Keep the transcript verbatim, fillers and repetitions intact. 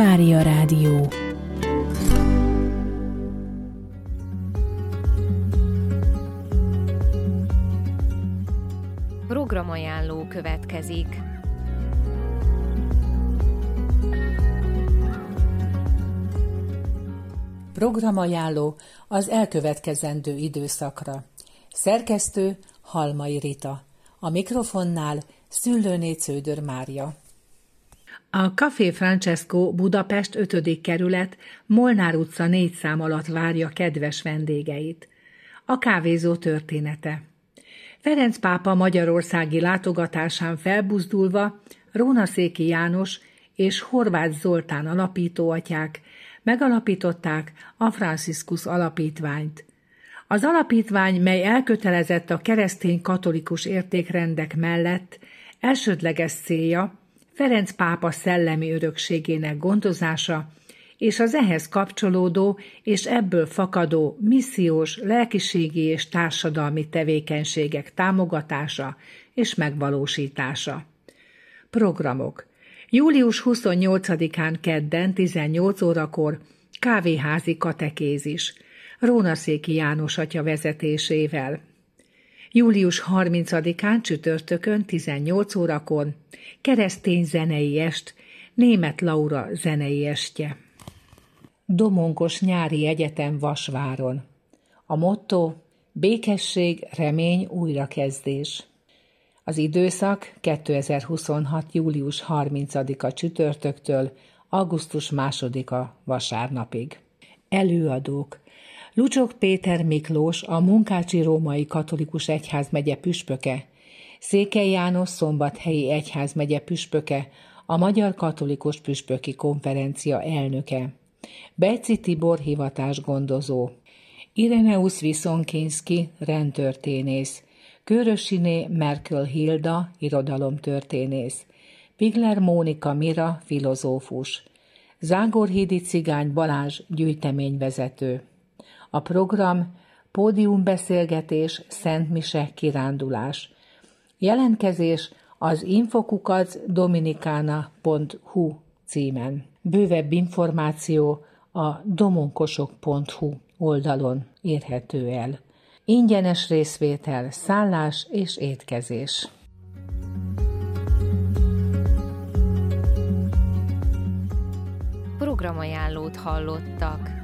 Mária Rádió. Programajánló következik. Programajánló az elkövetkezendő időszakra. Szerkesztő Halmai Rita. A mikrofonnál Szüllőné Cződör Mária. A Café Francesco Budapest ötödik kerület Molnár utca négy szám alatt várja kedves vendégeit. A kávézó története. Ferenc pápa magyarországi látogatásán felbuzdulva Rónaszéki János és Horváth Zoltán alapítóatyák megalapították a Franciscus Alapítványt. Az alapítvány, mely elkötelezett a keresztény katolikus értékrendek mellett, elsődleges célja Ferenc pápa szellemi örökségének gondozása és az ehhez kapcsolódó és ebből fakadó missziós, lelkiségi és társadalmi tevékenységek támogatása és megvalósítása. Programok. július huszonnyolcadikán kedden tizennyolc órakor kávéházi katekézis, Rónaszéki János atya vezetésével. július harmincadikán csütörtökön tizennyolc órakor keresztény zenei est, Németh Laura zenei estje. Domonkos Nyári Egyetem Vasváron. A motto: békesség, remény, újrakezdés. Az időszak kétezer-huszonhat. július harmincadika csütörtöktől augusztus másodika vasárnapig. Előadók: Lucsok Péter Miklós, a Munkácsi Római Katolikus Egyházmegye püspöke, Székely János Szombathelyi Egyházmegye püspöke, a Magyar Katolikus Püspöki Konferencia elnöke, Bejczy Tibor hivatásgondozó, Ireneusz Viszonkinszki rendtörténész, Kőrösiné Merkel Hilda irodalomtörténész, Pigler Mónika Mira filozófus, Zágorhídi Cigány Balázs gyűjteményvezető. A program: pódiumbeszélgetés, szentmise, kirándulás. Jelentkezés az infokukac dominicana pont hu címen. Bővebb információ a domonkosok pont hu oldalon érhető el. Ingyenes részvétel, szállás és étkezés. Programajánlót hallottak.